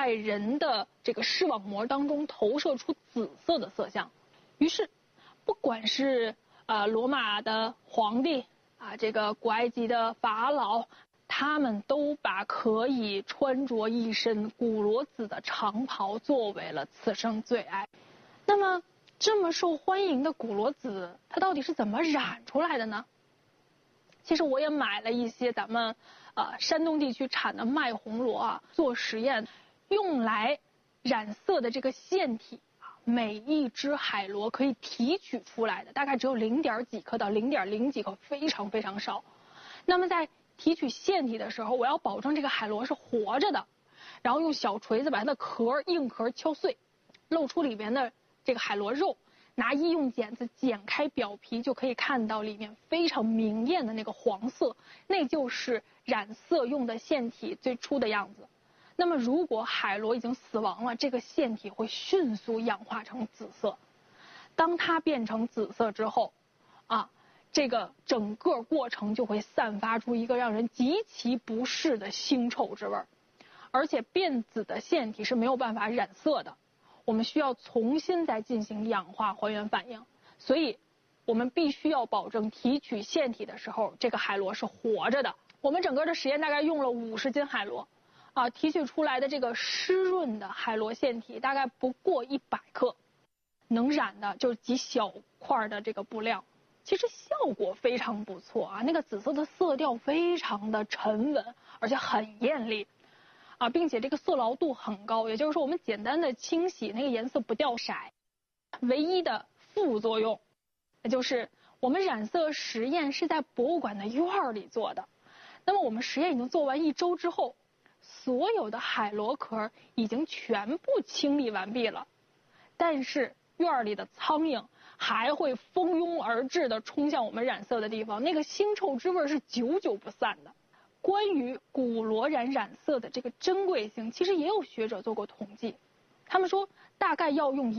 在人的这个视网膜当中投射出紫色的色相。于是，不管是罗马的皇帝这个古埃及的法老，他们都把可以穿着一身古罗紫的长袍作为了此生最爱。那么这么受欢迎的古罗紫，它到底是怎么染出来的呢？其实我也买了一些咱们山东地区产的麦红罗做实验，用来染色的这个腺体，每一只海螺可以提取出来的大概只有0.几克到0.0几克，非常非常少。那么在提取腺体的时候，我要保证这个海螺是活着的，然后用小锤子把它的硬壳敲碎，露出里边的这个海螺肉，拿医用剪子剪开表皮，就可以看到里面非常明艳的那个黄色，那就是染色用的腺体最初的样子。那么如果海螺已经死亡了，这个腺体会迅速氧化成紫色。当它变成紫色之后这个整个过程就会散发出一个让人极其不适的腥臭之味，而且变紫的腺体是没有办法染色的，我们需要重新再进行氧化还原反应。所以我们必须要保证提取腺体的时候，这个海螺是活着的。我们整个的实验大概用了50斤海螺提取出来的这个湿润的海螺腺体大概不过100克，能染的就是几小块的这个布料。其实效果非常不错那个紫色的色调非常的沉稳，而且很艳丽并且这个色牢度很高，也就是说我们简单的清洗那个颜色不掉色。唯一的副作用就是我们染色实验是在博物馆的院里做的，那么我们实验已经做完1周之后，所有的海螺壳已经全部清理完毕了，但是院里的苍蝇还会蜂拥而至的冲向我们染色的地方，那个腥臭之味是久久不散的。关于古罗染色的这个珍贵性，其实也有学者做过统计，他们说大概要用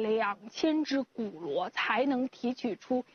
12000只古罗才能提取出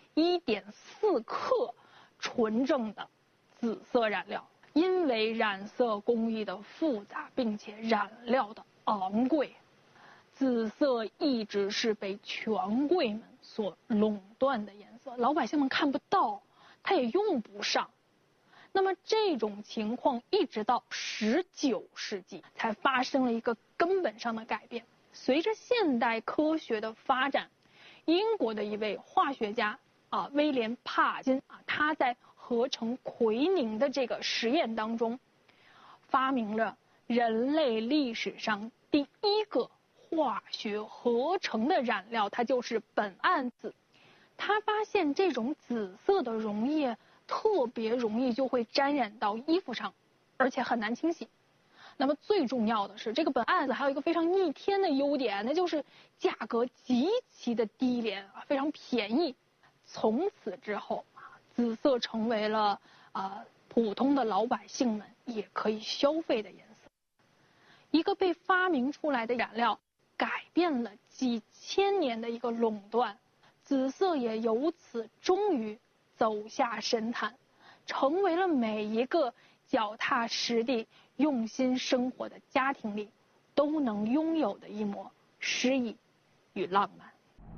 1.4克纯正的紫色染料。因为染色工艺的复杂，并且染料的昂贵，紫色一直是被权贵们所垄断的颜色，老百姓们看不到，它也用不上。那么这种情况一直到19世纪才发生了一个根本上的改变。随着现代科学的发展，英国的一位化学家威廉帕金他在合成奎宁的这个实验当中，发明了人类历史上第一个化学合成的染料，它就是苯胺紫。他发现这种紫色的溶液特别容易就会沾染到衣服上，而且很难清洗。那么最重要的是，这个苯胺紫还有一个非常逆天的优点，那就是价格极其的低廉非常便宜。从此之后紫色成为了普通的老百姓们也可以消费的颜色。一个被发明出来的染料改变了几千年的一个垄断，紫色也由此终于走下神坛，成为了每一个脚踏实地用心生活的家庭里都能拥有的一抹诗意与浪漫。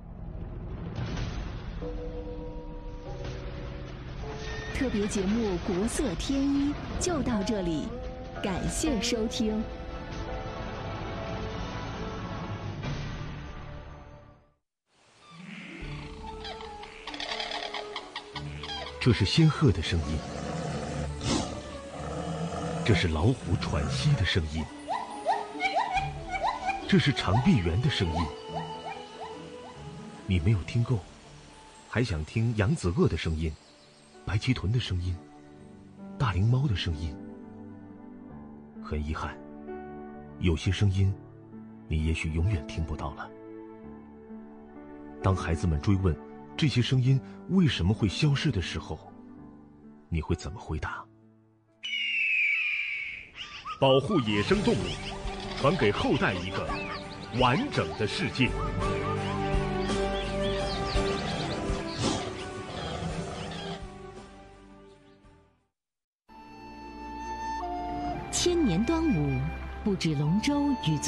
特别节目《国色天一》就到这里，感谢收听。 这是仙鹤的声音，这是老虎喘息的声音，这是长臂猿的声音。你没有听够，还想听扬子鳄的声音，白鳍豚的声音，大灵猫的声音。很遗憾，有些声音你也许永远听不到了。当孩子们追问这些声音为什么会消失的时候，你会怎么回答？保护野生动物，传给后代一个完整的世界。 千年端午，不止龙舟与